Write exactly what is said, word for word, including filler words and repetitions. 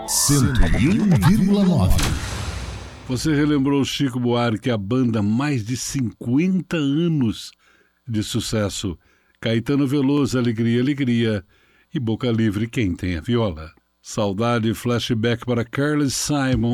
cento e um vírgula nove. Você relembrou Chico Buarque, a banda mais de cinquenta anos de sucesso. Caetano Veloso, Alegria, Alegria. E Boca Livre, Quem Tem a Viola. Saudade, flashback para Carly Simon.